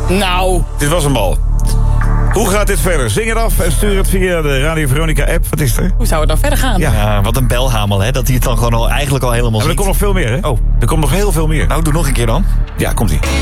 Nou, Dit was hem al. Hoe gaat dit verder? Zing het af en stuur het via de Radio Veronica app. Wat is er? hoe zou het dan verder gaan? Ja, wat een belhamel, hè? Dat hij het dan gewoon eigenlijk al helemaal Maar er ziet. komt nog veel meer, hè? Oh. Er komt nog heel veel meer. Nou, doe nog een keer dan. Ja, komt-ie.